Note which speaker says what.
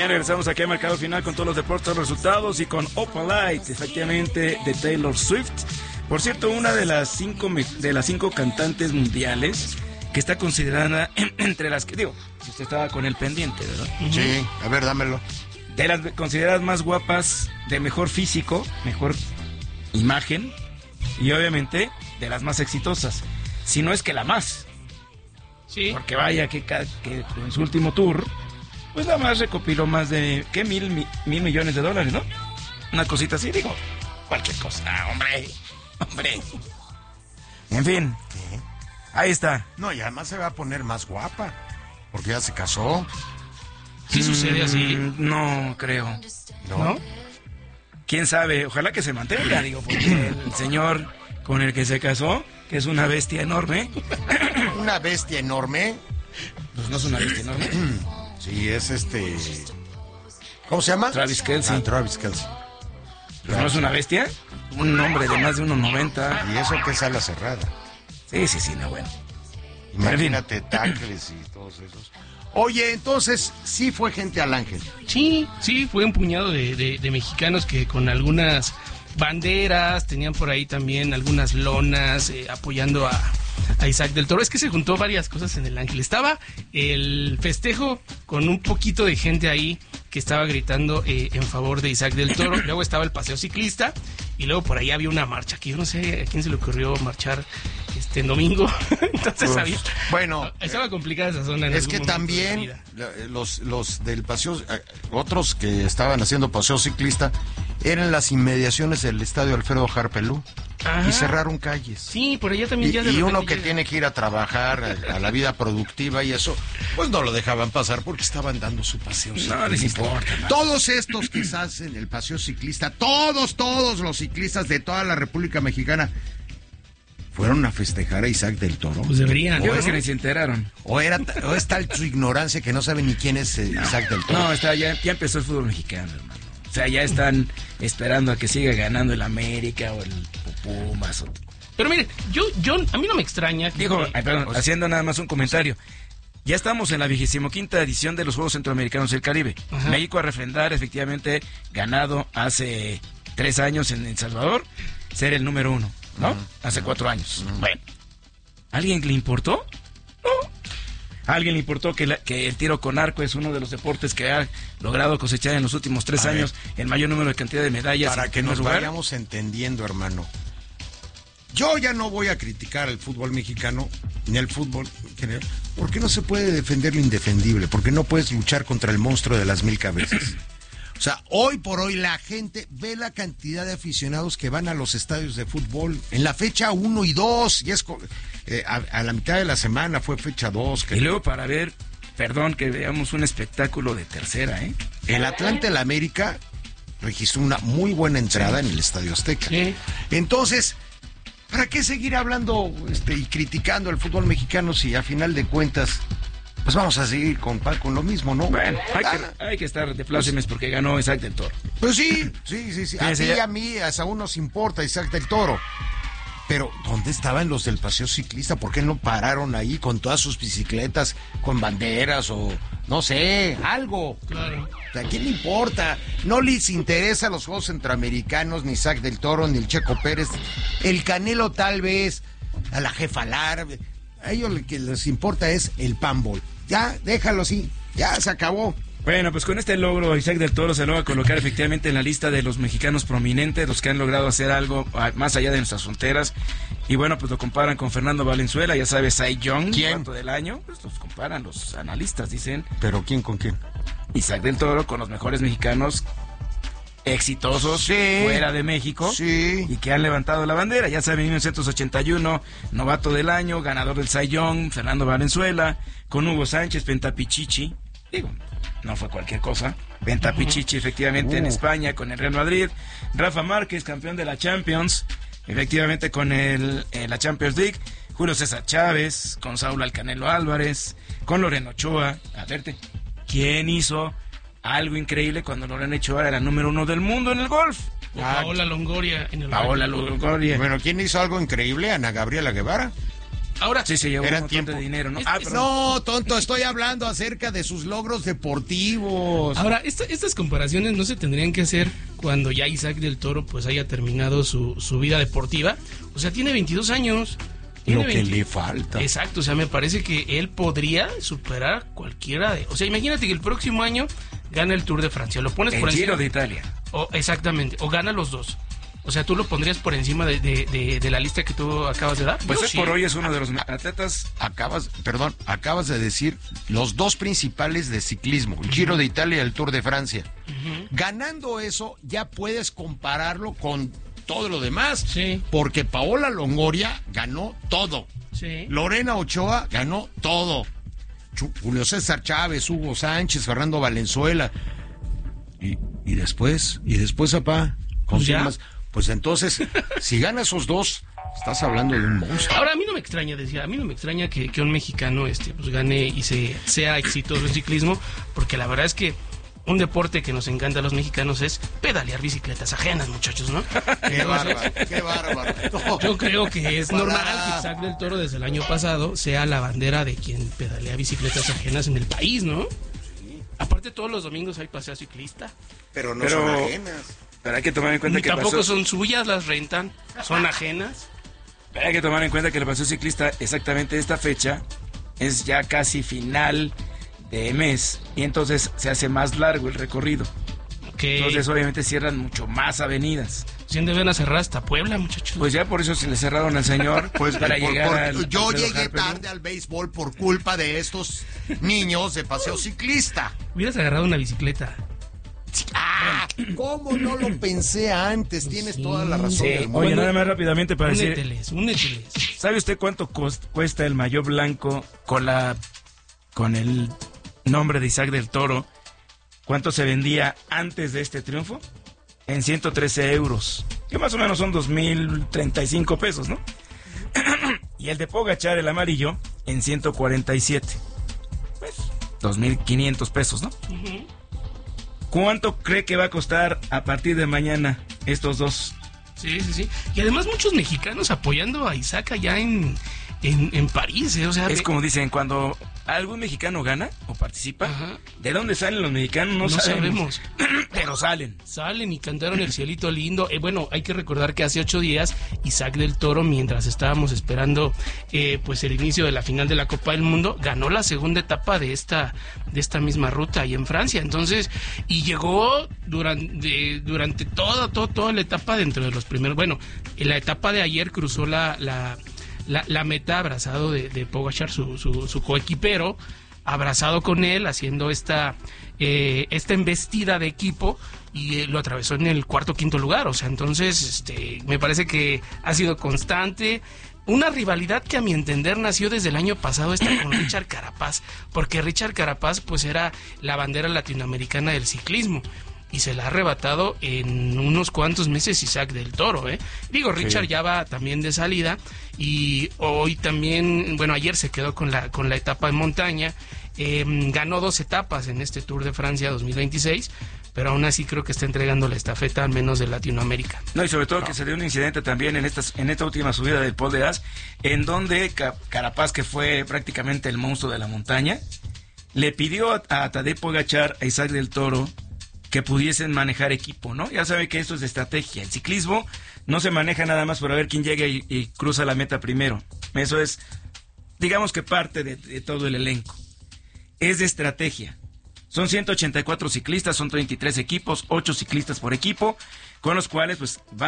Speaker 1: regresamos aquí a Marcado Final con todos los deportes, los resultados y con Opalite, efectivamente, de Taylor Swift. Por cierto, una de las cinco cantantes mundiales que está considerada entre las que, digo, si usted estaba con el pendiente, ¿verdad?
Speaker 2: Sí, a ver, dámelo.
Speaker 1: De las consideradas más guapas, de mejor físico, mejor imagen y obviamente de las más exitosas, si no es que la más.
Speaker 3: Sí.
Speaker 1: Porque vaya que en su último tour, pues la más recopiló más de, ¿qué? $1,000 millones, ¿no? Una cosita así, digo, cualquier cosa. Hombre. En fin,
Speaker 2: ¿Qué?
Speaker 1: ahí está.
Speaker 2: No, y además se va a poner más guapa, porque ya se casó.
Speaker 3: ¿Sí sucede así?
Speaker 1: No creo.
Speaker 3: ¿No?
Speaker 1: ¿Quién sabe? Ojalá que se mantenga, digo, porque el señor con el que se casó, que es una bestia enorme.
Speaker 2: Una bestia enorme.
Speaker 1: Pues no es una bestia enorme.
Speaker 2: Sí, es ¿cómo se llama?
Speaker 1: Travis Kelce.
Speaker 2: Travis Kelce.
Speaker 1: Pues no es una bestia. Un hombre de más de 1.90.
Speaker 2: Y eso que es a la cerrada.
Speaker 1: Sí, no, bueno.
Speaker 2: Imagínate, tackles y todos esos. Oye, entonces, sí fue gente al Ángel.
Speaker 3: Sí, fue un puñado de mexicanos que con algunas banderas, tenían por ahí también algunas lonas apoyando a Isaac del Toro. Es que se juntó varias cosas en el Ángel. Estaba el festejo con un poquito de gente ahí que estaba gritando en favor de Isaac del Toro. Luego estaba el paseo ciclista y luego por ahí había una marcha que yo no sé a quién se le ocurrió marchar en domingo. Entonces
Speaker 2: bueno,
Speaker 3: estaba complicada esa zona.
Speaker 2: Es que también los del paseo, otros que estaban haciendo paseo ciclista, eran las inmediaciones del estadio Alfredo Harpelú.
Speaker 3: Ajá.
Speaker 2: Y cerraron calles.
Speaker 3: Sí, por allá también ya de
Speaker 2: y uno
Speaker 3: repente
Speaker 2: que tiene que ir a trabajar a la vida productiva y eso, pues no lo dejaban pasar porque estaban dando su paseo ciclista.
Speaker 1: No les importa. No.
Speaker 2: Todos estos que hacen el paseo ciclista, todos los ciclistas de toda la República Mexicana fueron a festejar a Isaac del Toro.
Speaker 3: Pues deberían.
Speaker 1: Yo creo que ni se enteraron.
Speaker 2: O es tal su ignorancia que no saben ni quién es Isaac del Toro.
Speaker 1: No, ya empezó el fútbol mexicano, hermano. O sea, ya están esperando a que siga ganando el América o el Pumas.
Speaker 3: Pero mire, a mí no me extraña.
Speaker 1: Haciendo nada más un comentario. Ya estamos en la 25ª edición de los Juegos Centroamericanos del Caribe.
Speaker 3: Ajá.
Speaker 1: México a refrendar, efectivamente, ganado hace 3 años en El Salvador, ser el número 1, ¿no? Hace 4 años. Bueno, ¿alguien le importó? No. ¿A alguien le importó que el tiro con arco es uno de los deportes que ha logrado cosechar en los últimos 3 años el mayor número de cantidad de medallas?
Speaker 2: Para que nos vayamos entendiendo, hermano. Yo ya no voy a criticar el fútbol mexicano, ni el fútbol en general, porque no se puede defender lo indefendible, porque no puedes luchar contra el monstruo de las 1000 cabezas. O sea, hoy por hoy la gente ve la cantidad de aficionados que van a los estadios de fútbol en la fecha 1 y 2, y es a la mitad de la semana fue fecha 2.
Speaker 1: Y luego para ver, que veamos un espectáculo de tercera, ¿eh?
Speaker 2: El Atlante de la América registró una muy buena entrada en el Estadio Azteca.
Speaker 3: Sí.
Speaker 2: Entonces, ¿para qué seguir hablando y criticando al fútbol mexicano si a final de cuentas pues vamos a seguir con lo mismo, ¿no?
Speaker 1: Bueno, hay que estar de plácemes porque ganó Isaac del Toro.
Speaker 2: Pues sí. A ti y a mí, a uno nos importa Isaac del Toro. Pero, ¿dónde estaban los del paseo ciclista? ¿Por qué no pararon ahí con todas sus bicicletas, con banderas o, no sé, algo?
Speaker 3: Claro.
Speaker 2: ¿A quién le importa? No les interesa los Juegos Centroamericanos, ni Isaac del Toro, ni el Checo Pérez. El Canelo tal vez, a la jefa Lara. A ellos lo que les importa es el panball. Ya, déjalo así, ya se acabó.
Speaker 1: Bueno, pues con este logro Isaac del Toro se logra colocar efectivamente en la lista de los mexicanos prominentes, los que han logrado hacer algo más allá de nuestras fronteras. Y bueno, pues lo comparan con Fernando Valenzuela, ya sabes, Cy Young, novato del año. Pues los comparan los analistas, dicen.
Speaker 2: ¿Pero quién con quién?
Speaker 1: Isaac del Toro con los mejores mexicanos exitosos fuera de México y que han levantado la bandera. Ya saben, 1981, novato del año, ganador del Cy Young, Fernando Valenzuela, con Hugo Sánchez, Pentapichichi. Digo, no fue cualquier cosa. Pentapichichi, efectivamente, en España con el Real Madrid. Rafa Márquez, campeón de la Champions, efectivamente con la Champions League. Julio César Chávez, con Saúl Alcanelo Álvarez, con Lorena Ochoa. A verte, ¿quién hizo algo increíble cuando Lorena Ochoa era la número 1 del mundo en el golf?
Speaker 3: Paola Longoria en el
Speaker 1: Paola Longoria.
Speaker 2: Bueno, ¿quién hizo algo increíble? Ana Gabriela Guevara.
Speaker 3: Ahora,
Speaker 1: sí, se llevó un montón de dinero, ¿no?
Speaker 2: No, tonto, estoy hablando acerca de sus logros deportivos.
Speaker 3: Ahora, estas comparaciones no se tendrían que hacer cuando ya Isaac del Toro pues haya terminado su vida deportiva. O sea, tiene 22 años.
Speaker 2: Lo que le falta.
Speaker 3: Exacto, o sea, me parece que él podría superar cualquiera de... O sea, imagínate que el próximo año gana el Tour de Francia, lo pones por encima...
Speaker 1: El Giro de Italia.
Speaker 3: Exactamente, o gana los dos. O sea, ¿tú lo pondrías por encima de la lista que tú acabas de dar?
Speaker 1: Pues sí. Por hoy es uno de los atletas...
Speaker 2: Acabas de decir los dos principales de ciclismo, el Giro de Italia y el Tour de Francia. Ganando eso, ya puedes compararlo con todo lo demás.
Speaker 3: Sí.
Speaker 2: Porque Paola Longoria ganó todo.
Speaker 3: Sí.
Speaker 2: Lorena Ochoa ganó todo. Julio César Chávez, Hugo Sánchez, Fernando Valenzuela. Y después, papá, más. Pues entonces, si gana esos dos, estás hablando de un monstruo.
Speaker 3: Ahora, a mí no me extraña que un mexicano pues gane y sea exitoso en ciclismo, porque la verdad es que un deporte que nos encanta a los mexicanos es pedalear bicicletas ajenas, muchachos, ¿no?
Speaker 2: Qué bárbaro.
Speaker 3: Yo creo que es normal que Isaac del Toro desde el año pasado sea la bandera de quien pedalea bicicletas ajenas en el país, ¿no? Aparte, todos los domingos hay paseo ciclista.
Speaker 2: Pero no son ajenas.
Speaker 1: Pero hay que tomar en cuenta que
Speaker 3: tampoco son suyas, las rentan, son ajenas.
Speaker 1: Pero hay que tomar en cuenta que el paseo ciclista, exactamente esta fecha, es ya casi final de mes, y entonces se hace más largo el recorrido.
Speaker 3: Okay.
Speaker 1: Entonces obviamente cierran mucho más avenidas.
Speaker 3: ¿Sí deben cerrar hasta Puebla, muchachos?
Speaker 1: Pues ya por eso se le cerraron al señor, pues para llegar
Speaker 2: yo llegué tarde al béisbol por culpa de estos niños de paseo ciclista.
Speaker 3: Hubieras agarrado una bicicleta.
Speaker 2: ¿Cómo no lo pensé antes? Tienes toda la razón.
Speaker 1: Sí. Oye, nada más rápidamente para decir,
Speaker 3: úneteles.
Speaker 1: ¿Sabe usted cuánto cuesta el maillot blanco con el nombre de Isaac del Toro? ¿Cuánto se vendía antes de este triunfo? En 113 euros, que más o menos son 2,035 pesos, ¿no? Y el de Pogačar, el amarillo, en 147. Pues, 2,500 pesos, ¿no? Uh-huh. ¿Cuánto cree que va a costar a partir de mañana estos dos?
Speaker 3: Sí. Y además muchos mexicanos apoyando a Isaac allá en París, ¿eh? O sea,
Speaker 1: es como dicen, cuando algún mexicano gana o participa, ajá, ¿de dónde salen los mexicanos? No sabemos. Pero salen y cantaron El Cielito Lindo. Bueno, hay que recordar que hace 8 días Isaac del Toro, mientras estábamos esperando pues el inicio de la final de la Copa del Mundo, ganó la segunda etapa de esta misma ruta ahí en Francia. Entonces, y llegó durante toda la etapa dentro de los primeros. Bueno, en la etapa de ayer cruzó la meta abrazado de Pogačar, su coequipero, abrazado con él, haciendo esta embestida de equipo, y lo atravesó en el cuarto o quinto lugar. O sea, entonces me parece que ha sido constante. Una rivalidad que a mi entender nació desde el año pasado con Richard Carapaz, porque Richard Carapaz pues era la bandera latinoamericana del ciclismo. Y se la ha arrebatado en unos cuantos meses Isaac del Toro, ¿eh? Digo, Richard ya va también de salida, y hoy también, bueno, ayer se quedó con la etapa en montaña, ganó 2 etapas en este Tour de Francia 2026, pero aún así creo que está entregando la estafeta al menos de Latinoamérica. No, y sobre todo que se dio un incidente también en esta última subida del Pol de Az, en donde Carapaz, que fue prácticamente el monstruo de la montaña, le pidió a Tadej Pogačar, a Isaac del Toro, que pudiesen manejar equipo, ¿no? Ya sabe que esto es de estrategia. El ciclismo no se maneja nada más por a ver quién llega y cruza la meta primero. Eso es, digamos que parte de todo el elenco. Es de estrategia. Son 184 ciclistas, son 33 equipos, 8 ciclistas por equipo, con los cuales pues van